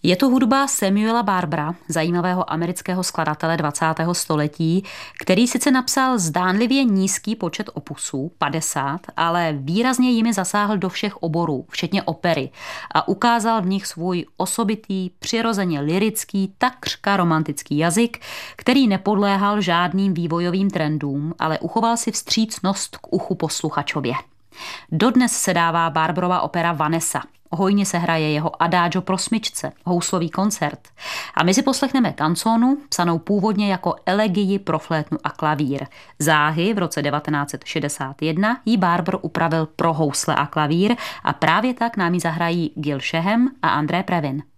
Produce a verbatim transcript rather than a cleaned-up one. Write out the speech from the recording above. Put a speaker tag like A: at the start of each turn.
A: Je to hudba Samuela Barbera, zajímavého amerického skladatele dvacátého století, který sice napsal zdánlivě nízký počet opusů, padesát, ale výrazně jimi zasáhl do všech oborů, včetně opery, a ukázal v nich svůj osobitý, přirozeně lirický, takřka romantický jazyk, který nepodléhal žádným vývojovým trendům, ale uchoval si vstřícnost k uchu posluchačově. Dodnes se dává Barberova opera Vanessa. Hojně se hraje jeho Adagio pro smyčce, houslový koncert. A my si poslechneme kanzónu, psanou původně jako elegii pro flétnu a klavír. Záhy v roce devatenáct set šedesát jedna ji Barber upravil pro housle a klavír a právě tak nám ji zahrají Gil Shaham a André Previn.